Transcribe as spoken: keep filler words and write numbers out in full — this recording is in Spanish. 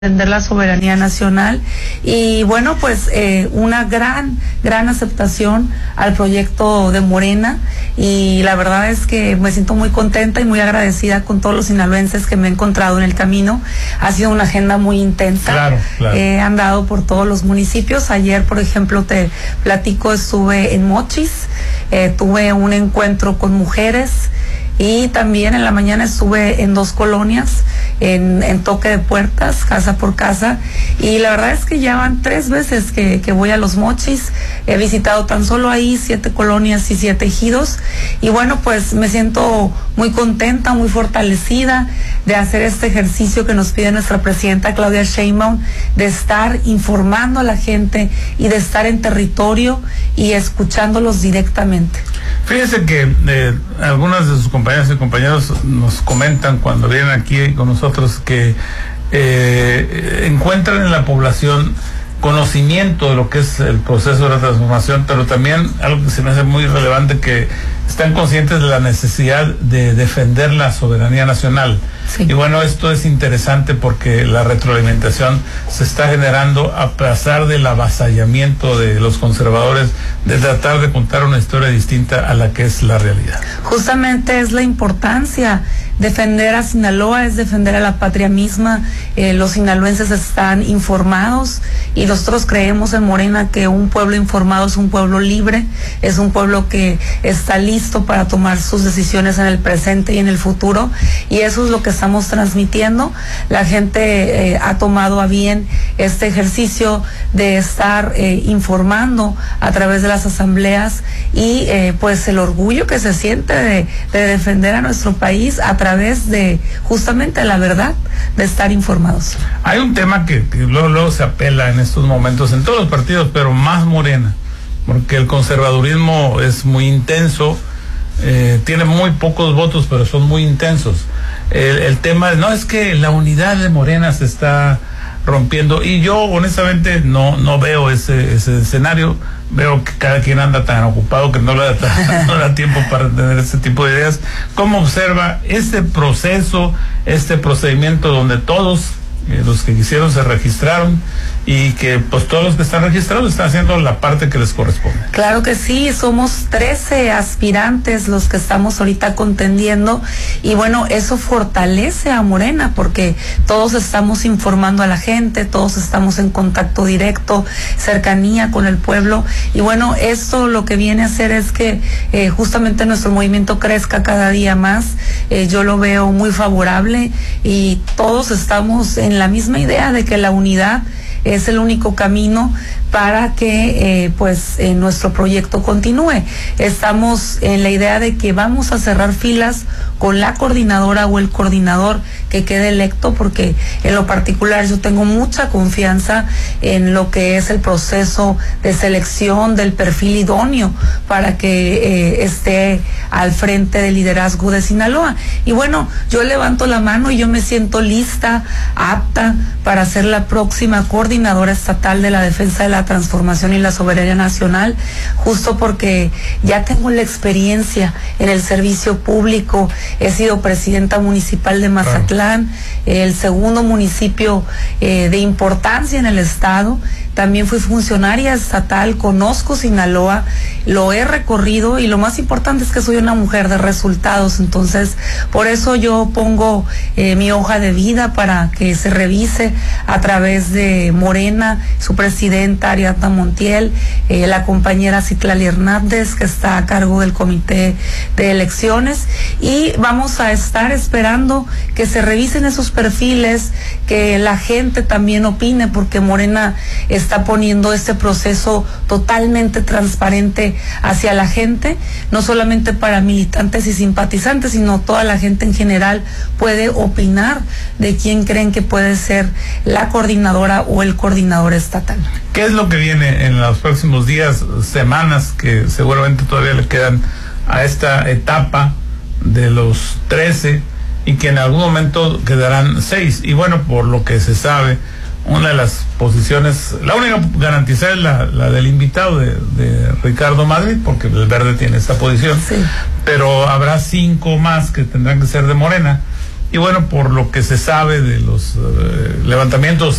defender la soberanía nacional y bueno, pues eh, una gran, gran aceptación al proyecto de Morena, y la verdad es que me siento muy contenta y muy agradecida con todos los sinaloenses que me he encontrado en el camino. Ha sido una agenda muy intensa. Claro, claro. He andado por todos los municipios. Ayer, por ejemplo, te platico, estuve en Mochis, eh, tuve un encuentro con mujeres, y también en la mañana estuve en dos colonias, en, en toque de puertas, casa por casa, y la verdad es que ya van tres veces que, que voy a los Mochis. He visitado tan solo ahí siete colonias y siete ejidos, y bueno, pues me siento muy contenta, muy fortalecida de hacer este ejercicio que nos pide nuestra presidenta Claudia Sheinbaum, de estar informando a la gente y de estar en territorio y escuchándolos directamente. Fíjese que eh, algunas de sus compañeras y compañeros nos comentan cuando vienen aquí con nosotros que eh, encuentran en la población conocimiento de lo que es el proceso de la transformación, pero también algo que se me hace muy relevante, que están conscientes de la necesidad de defender la soberanía nacional. Sí. Y bueno, esto es interesante porque la retroalimentación se está generando a pesar del avasallamiento de los conservadores de tratar de contar una historia distinta a la que es la realidad. Justamente es la importancia. Defender a Sinaloa es defender a la patria misma. Eh, los sinaloenses están informados y nosotros creemos en Morena que un pueblo informado es un pueblo libre, es un pueblo que está listo para tomar sus decisiones en el presente y en el futuro, y eso es lo que estamos transmitiendo. La gente eh, ha tomado a bien este ejercicio de estar eh, informando a través de las asambleas, y eh, pues el orgullo que se siente de, de defender a nuestro país a través de justamente la verdad, de estar informados. Hay un tema que, que luego, luego se apela en estos momentos en todos los partidos, pero más Morena, porque el conservadurismo es muy intenso, eh, tiene muy pocos votos, pero son muy intensos. El, el tema, no, es que la unidad de Morena se está rompiendo, y yo honestamente no no veo ese ese escenario. Veo que cada quien anda tan ocupado que no le da, no le da tiempo para tener ese tipo de ideas. ¿Cómo observa este proceso, este procedimiento donde todos eh, los que quisieron se registraron, y que pues todos los que están registrados están haciendo la parte que les corresponde? Claro que sí, somos trece aspirantes los que estamos ahorita contendiendo, y bueno, eso fortalece a Morena porque todos estamos informando a la gente, todos estamos en contacto directo, cercanía con el pueblo, y bueno, esto lo que viene a hacer es que eh, justamente nuestro movimiento crezca cada día más. Eh, yo lo veo muy favorable, y todos estamos en la misma idea de que la unidad es el único camino para que eh, pues eh, nuestro proyecto continúe. Estamos en la idea de que vamos a cerrar filas con la coordinadora o el coordinador que quede electo, porque en lo particular yo tengo mucha confianza en lo que es el proceso de selección del perfil idóneo para que eh, esté al frente del liderazgo de Sinaloa. Y bueno, yo levanto la mano y yo me siento lista, apta para ser la próxima coordinadora estatal de la defensa de la transformación y la soberanía nacional, justo porque ya tengo la experiencia en el servicio público. He sido presidenta municipal de Mazatlán, el segundo municipio eh, de importancia en el estado. También fui funcionaria estatal, conozco Sinaloa, lo he recorrido, y lo más importante es que soy una mujer de resultados. Entonces, por eso yo pongo eh, mi hoja de vida para que se revise a través de Morena, su presidenta Ariadna Montiel, eh, la compañera Citlali Hernández, que está a cargo del comité de elecciones, y vamos a estar esperando que se revisen esos perfiles, que la gente también opine, porque Morena está poniendo este proceso totalmente transparente hacia la gente, no solamente para militantes y simpatizantes, sino toda la gente en general puede opinar de quién creen que puede ser la coordinadora o el coordinador estatal. ¿Qué es lo que viene en los próximos días, semanas, que seguramente todavía le quedan a esta etapa de los trece, y que en algún momento quedarán seis? Y bueno, por lo que se sabe, una de las posiciones, la única garantizada es la, la del invitado de, de Ricardo Madrid, porque el Verde tiene esa posición, sí. Pero habrá cinco más que tendrán que ser de Morena, Y bueno, por lo que se sabe de los eh, levantamientos